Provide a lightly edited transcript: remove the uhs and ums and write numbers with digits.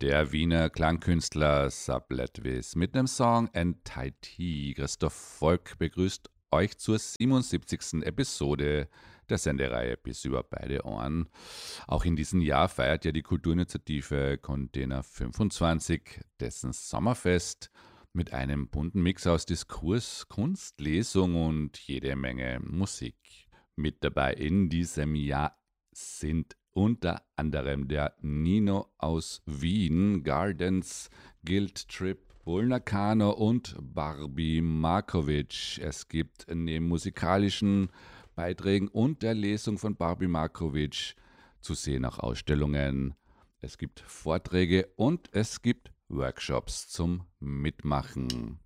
Der Wiener Klangkünstler Subletvis mit dem Song Entity. Christoph Volk begrüßt euch zur 77. Episode der Sendereihe Bis über beide Ohren. Auch in diesem Jahr feiert ja die Kulturinitiative Container 25 dessen Sommerfest mit einem bunten Mix aus Diskurs, Kunst, Lesung und jede Menge Musik. Mit dabei in diesem Jahr sind unter anderem der Nino aus Wien, Gardens, Guild Trip, Bulnakano und Barbie Markovic. Es gibt neben musikalischen Beiträgen und der Lesung von Barbie Markovic zu sehen auch Ausstellungen. Es gibt Vorträge und es gibt Workshops zum Mitmachen.